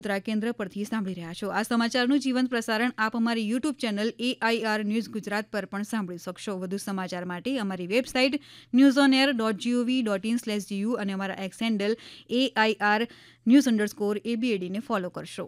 કેન્દ્ર પરથી સાંભળી રહ્યા છો. આ સમાચારનું જીવંત પ્રસારણ આપ અમારી YouTube channel AIR news Gujarat પર પણ સાંભળી શકશો. વધુ સમાચાર માટે અમારી વેબસાઇટ newsonair.gov.in/gu અને અમારા એક્સ હેન્ડલ AIR_news_ABAD ને ફોલો કરશો.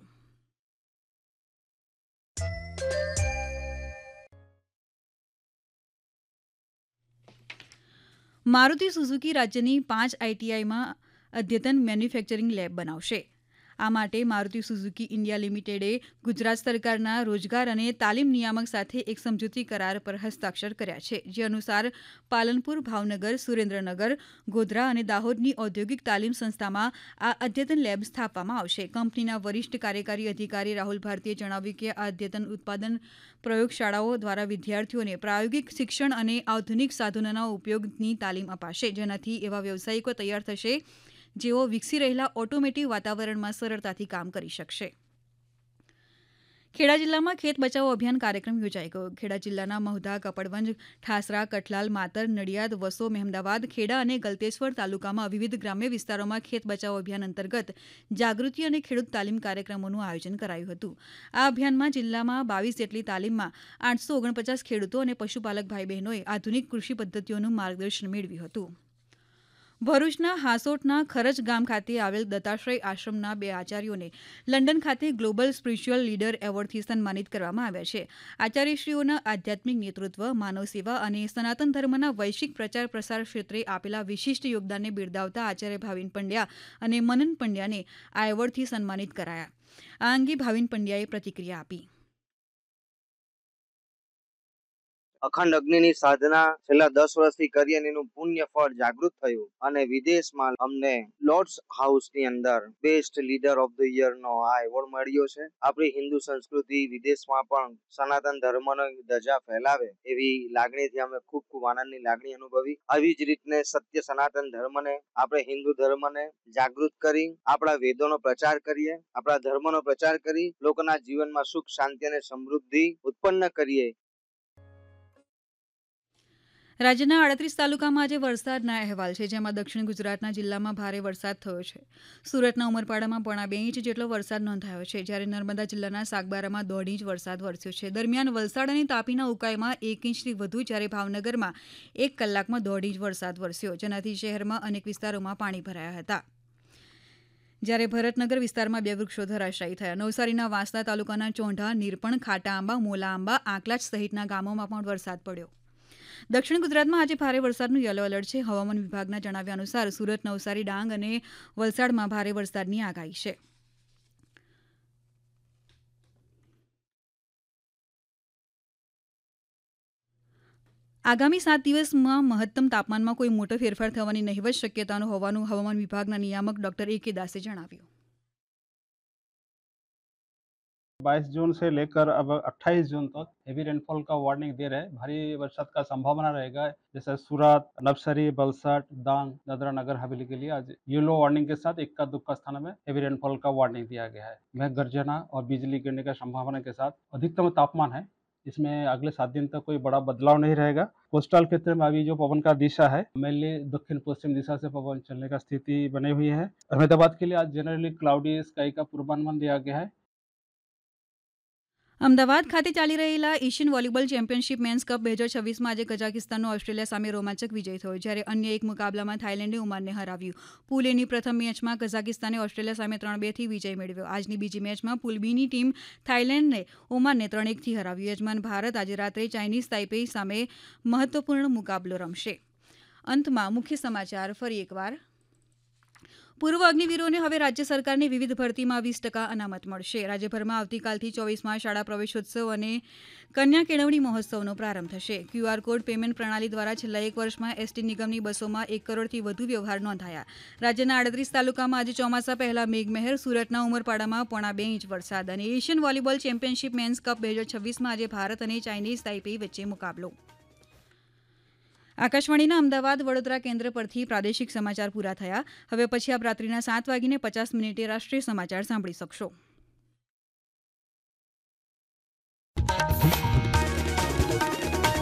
મારુતિ સુઝુકી રાજ્યની 5 ITIમાં અદ્યતન મેન્યુફેક્ચરિંગ લેબ બનાવશે. આ માટે મારુતિ સુઝુકી ઇન્ડિયા લિમિટેડે ગુજરાત સરકારના રોજગાર અને તાલીમ નિયામક સાથે એક સમજૂતી કરાર પર હસ્તાક્ષર કર્યા છે, જે અનુસાર પાલનપુર, ભાવનગર, સુરેન્દ્રનગર, ગોધરા અને દાહોદની ઔદ્યોગિક તાલીમ સંસ્થામાં આ અદ્યતન લેબ સ્થાપવામાં આવશે. કંપનીના વરિષ્ઠ કાર્યકારી અધિકારી રાહુલ ભારતીએ જણાવ્યું કે આ અદ્યતન ઉત્પાદન પ્રયોગશાળાઓ દ્વારા વિદ્યાર્થીઓને પ્રાયોગિક શિક્ષણ અને આધુનિક સાધનોના ઉપયોગની તાલીમ અપાશે, જેનાથી એવા વ્યવસાયિકો તૈયાર થશે જેઓ વિકસી રહેલા ઓટોમેટિવ વાતાવરણમાં સરળતાથી કામ કરી શકશે. ખેડા જિલ્લામાં ખેત બચાવો અભિયાન કાર્યક્રમ યોજાઈ ગયો. ખેડા જિલ્લાના મહુધા, કપડવંજ, ઠાસરા, કઠલાલ, માતર, નડિયાદ, વસો, મહેમદાવાદ, ખેડા અને ગલતેશ્વર તાલુકામાં વિવિધ ગ્રામ્ય વિસ્તારોમાં ખેત બચાવો અભિયાન અંતર્ગત જાગૃતિ અને ખેડૂત તાલીમ કાર્યક્રમોનું આયોજન કરાયું હતું. આ અભિયાનમાં જિલ્લામાં 22 જેટલી તાલીમમાં 849 ખેડૂતો અને પશુપાલક ભાઈ બહેનોએ આધુનિક કૃષિ પદ્ધતિઓનું માર્ગદર્શન મેળવ્યું હતું. ભરૂચના હાસોટના ખરજ ગામ ખાતે આવેલ દત્તાશ્રય આશ્રમના 2 આચાર્યોને લંડન ખાતે ગ્લોબલ સ્પિરિચ્યુઅલ લીડર એવોર્ડથી સન્માનિત કરવામાં આવ્યા છે. આચાર્યશ્રીઓના આધ્યાત્મિક નેતૃત્વ, માનવ સેવા અને સનાતન ધર્મના વૈશ્વિક પ્રચાર પ્રસાર ક્ષેત્રે આપેલા વિશિષ્ટ યોગદાનને બિરદાવતા આચાર્ય ભાવિન પંડ્યા અને મનન પંડ્યાને આ એવોર્ડથી સન્માનિત કરાયા. આ અંગે ભાવિન પંડ્યાએ પ્રતિક્રિયા આપી. અખંડ અગ્નિની સાધના છેલ્લા 10 વર્ષથી કરી અને એનું પુણ્ય ફળ જાગૃત થયું અને વિદેશમાં અમને લોર્ડ્સ હાઉસની અંદર best leader of the year નો આ એવોર્ડ મળ્યો છે. આપણી હિન્દુ સંસ્કૃતિ વિદેશમાં પણ સનાતન ધર્મનો ધજા ફેલાવે એવી લાગણીથી અમે ખૂબ આનંદની લાગણી અનુભવી. આવી જ રીતને સત્ય સનાતન ધર્મને, આપણે હિન્દુ ધર્મને જાગૃત કરી આપણા વેદોનો પ્રચાર કરીએ, આપણા ધર્મનો પ્રચાર કરી લોકોના જીવનમાં સુખ, શાંતિ અને સમૃદ્ધિ ઉત્પન્ન કરીએ. રાજ્યના 38 તાલુકામાં આજે વરસાદના અહેવાલ છે, જેમાં દક્ષિણ ગુજરાતના જિલ્લામાં ભારે વરસાદ થયો છે. સુરતના ઉમરપાડામાં 2.5 ઇંચ જેટલો વરસાદ નોંધાયો છે, જ્યારે નર્મદા જિલ્લાના સાગબારામાં 1.5 ઇંચ વરસાદ વરસ્યો છે. દરમિયાન વલસાડ અને તાપીના ઉકાઈમાં 1 ઇંચથી વધુ, જ્યારે ભાવનગરમાં 1 કલાકમાં 1.5 ઇંચ વરસાદ વરસ્યો, જેનાથી શહેરમાં અનેક વિસ્તારોમાં પાણી ભરાયા હતા. જ્યારે ભરતનગર વિસ્તારમાં 2 વૃક્ષો ધરાશાયી થયા. નવસારીના વાંસદા તાલુકાના ચોંઢા, નીરપણ, ખાટા આંબા, મોલા આંબા, આંકલાચ સહિતના ગામોમાં પણ વરસાદ પડ્યો. દક્ષિણ ગુજરાતમાં આજે ભારે વરસાદનું યલો એલર્ટ છે. હવામાન વિભાગના જણાવ્યા અનુસાર સુરત, નવસારી, ડાંગ અને વલસાડમાં ભારે વરસાદની આગાહી છે. આગામી 7 દિવસમાં મહત્તમ તાપમાનમાં કોઈ મોટો ફેરફાર થવાની નહિવત શક્યતાનું હોવાનું હવામાન વિભાગના નિયામક ડોક્ટર A.K. દાસે જણાવ્યું. 22 जून से लेकर अब 28 जून तक हेवी रेनफॉल का वार्निंग दे रहे हैं. भारी बरसात का संभावना रहेगा. जैसे सूरत, नवसारी, वलसाड, डांग, दादरा नगर हवेली के लिए आज येलो वार्निंग के साथ इक्का दुक्का स्थानों में हेवी रेनफॉल का वार्निंग दिया गया है. मेघ गर्जना और बिजली गिरने का संभावना के साथ अधिकतम तापमान है, इसमें अगले 7 दिन तक कोई बड़ा बदलाव नहीं रहेगा. कोस्टल क्षेत्र में अभी जो पवन का दिशा है मेनली दक्षिण पश्चिम दिशा से पवन चलने का स्थिति बनी हुई है. अहमदाबाद के लिए आज जनरली क्लाउडी स्काई का पूर्वानुमान दिया गया है. અમદાવાદ ખાતે ચાલી રહેલા Asian volleyball championship men's cup 2026માં આજે કઝાકિસ્તાનનો ઓસ્ટ્રેલિયા સામે રોમાંચક વિજય થયો, જ્યારે અન્ય એક મુકાબલામાં થાઇલેન્ડે ઓમાનને હરાવ્યું. પૂલ એની પ્રથમ મેચમાં કઝાકિસ્તાને ઓસ્ટ્રેલિયા સામે 3-2થી વિજય મેળવ્યો. આજની બીજી મેચમાં પૂલ બીની ટીમ થાઇલેન્ડે ઓમાનને 3-1થી હરાવ્યું. યજમાન ભારત આજે રાત્રે ચાઇનીઝ તાઇપેઈ સામે મહત્વપૂર્ણ મુકાબલો રમશે. અંતમાં મુખ્ય સમાચાર ફરી એકવાર. પૂર્વ અગ્નિવીરોને હવે રાજ્ય સરકારની વિવિધ ભરતીમાં 20% અનામત મળશે. રાજ્યભરમાં આવતીકાલથી 24મા શાળા પ્રવેશોત્સવ અને કન્યા કેળવણી મહોત્સવનો પ્રારંભ થશે. QR કોડ પેમેન્ટ પ્રણાલી દ્વારા છેલ્લા 1 વર્ષમાં એસટી નિગમની બસોમાં 1 કરોડથી વધુ વ્યવહાર નોંધાયા. રાજ્યના 38 તાલુકામાં આજે ચોમાસા પહેલા મેઘમહેર. સુરતના ઉમરપાડામાં 2.5 ઇંચ વરસાદ. અને Asian volleyball championship men's cup 2026માં આજે ભારત અને ચાઇનીઝ તાઇપેઈ વચ્ચે મુકાબલો. આકાશવાણીના અમદાવાદ, વડોદરા કેન્દ્ર પરથી પ્રાદેશિક સમાચાર પૂરા થયા. હવે પછી આપ રાત્રિના 7:50 રાષ્ટ્રીય સમાચાર સાંભળી શકશો.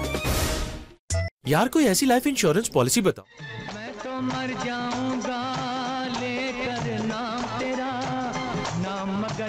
यार कोई ऐसी लाइफ इंश्योरेंस पॉलिसी बताओ. मैं तो मर जाऊंगा